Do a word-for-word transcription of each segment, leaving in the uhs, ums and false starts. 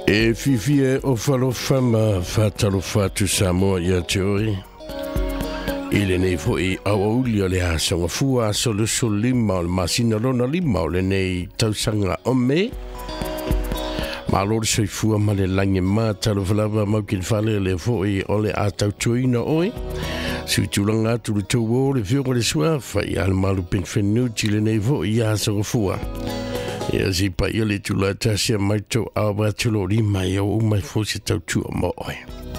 E fifie o falofa ma fatalofa tu Samoa ia teori. Ile nei fo i awauli o le asanga fua so le so lima o le masina lona lima o le nei tausanga o me. Ma lor soi fua ma le lange ma talofalava mau kin fale le fo i o le atau tuina oi. Sui tulanga tu le tau o le fio le sua fai al malu pen fenuti le nei fo i asanga fua. Ia si pa ia le tula tasia mai tau awa tulo lima i au mai fosi tau tua mo oi.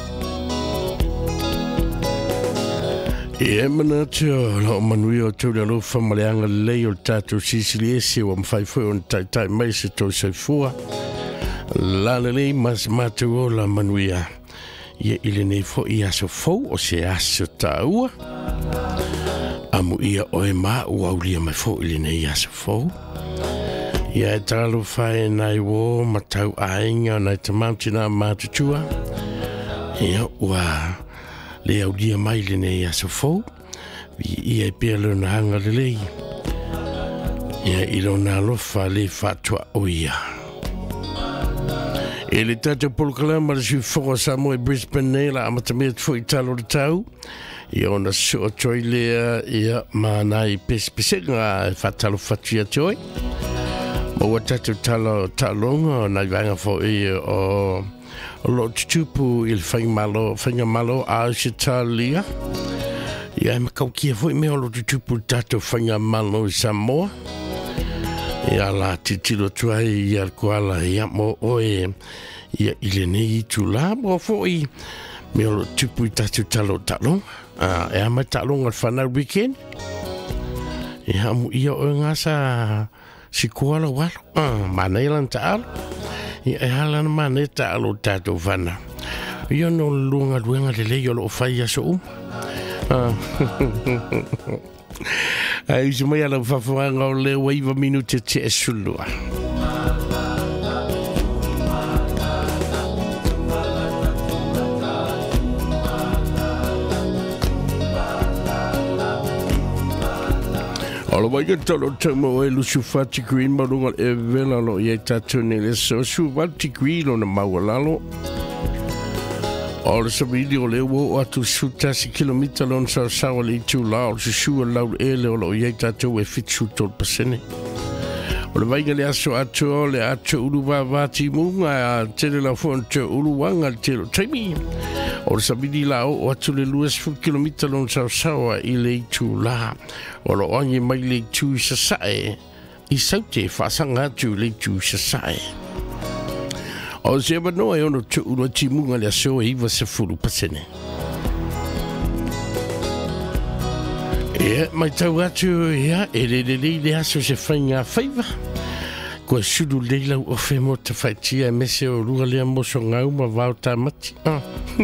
E mana teo lo manui o tau le alofa maleanga lei o tatou sisiliesi o mwhai fwoi o tai tai mai se tau saifua. La le lei mas matau o la manuia. Ia ile nei fo i aso fau o se aso taua. Amu ia oe ma ua ulia mai fo ile nei aso fau. Ia e talo whae nai wō matau ainga nai te mountina mātutua. Ia ua le au dia mai le nei aso fau. Ia e pia lona hanga le lei. Ia ilo nā lofa le whatua o ia. E le tata polokalama le sui whaka Samoa e Brisbane nei la amatamea te fwoi talo le tau. Ia ona sua toi lea ia mānai pesipesenga e whatalo whatua toi. Maua tatu talo talonga na vanga fo e o o lo tupu il whainga malo whainga malo a se talia. Ia e makau kia fo i mea o lo tupu tatu whainga malo i Samoa. Ia la titilo tuai ia kuala ia mo oe ia ile nei tu la mo fo i mea o lo tupu tatu talo talonga. Ah, e ama talonga whana weekend. Ia mu ia o ngasa si kuala walo, ah, mana ilan taalo. Ia e halan mana taalo tato vana. Ia no lunga luenga le leo lo fai aso um. Ah. Ai se mai ala fafuanga o le waiva minute te e sulua. Alo mai ka talo tamo e lusu fati green marunga e vela lo i e tatu ne le so su fati green o na mawalalo. Alo sa vidi o le wo atu su tasi kilomita lon sa sawa le tu la o su su lau e le o lo i e tatu e fitu tol pasene. O le vaiga le aso atu o le atu ulu vavati munga a tele la fonte ulu wanga te lo taimi. O le sabidi la o atu le luas fu kilomita lon sa sawa i le tu la. O lo onye mai le tu sa sae. I saute whasanga tu le tu sa sae. O se eba noa e ono tu ulu ti munga le aso e iwa se furu pasene. E mai tau atu ia e le le le le aso se whainga whaiva. Kua sudu leilau o whe mo te whaitia e mese o rua lea moso ngau ma vau tā mati. Ah.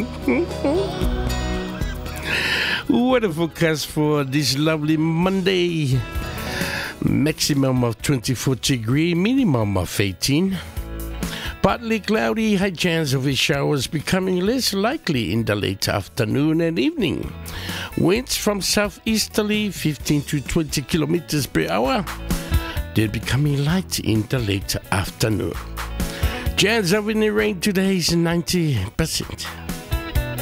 What a forecast for this lovely Monday. Maximum of twenty-four degree, minimum of eighteen. Partly cloudy, high chance of showers becoming less likely in the late afternoon and evening. Winds from southeasterly fifteen to twenty kilometers per hour. They're becoming light in the late afternoon. Chance of any rain today is ninety percent.